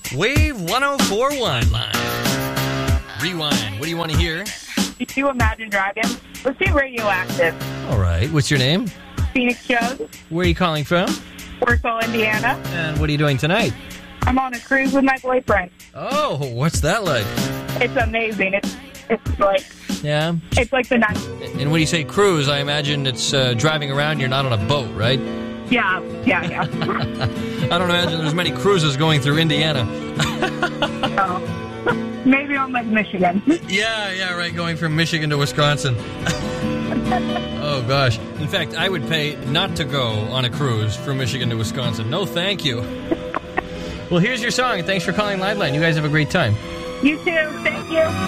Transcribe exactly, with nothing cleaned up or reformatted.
Wave one oh four point one live. Rewind. What do you want to hear? Do you Imagine Dragons? Let's do Radioactive. All right. What's your name? Phoenix Jones. Where are you calling from? Warsaw, Indiana. And what are you doing tonight? I'm on a cruise with my boyfriend. Oh, what's that like? It's amazing. It's it's like Yeah. it's like the night. And when you say cruise, I imagine it's uh, driving around. You're not on a boat, right? Yeah, yeah, yeah. I don't imagine there's many cruises going through Indiana. Oh. Maybe on Lake Michigan. Yeah, yeah, right. Going from Michigan to Wisconsin. Oh, gosh. In fact, I would pay not to go on a cruise from Michigan to Wisconsin. No, thank you. Well, here's your song. Thanks for calling Liveline. You guys have a great time. You too. Thank you.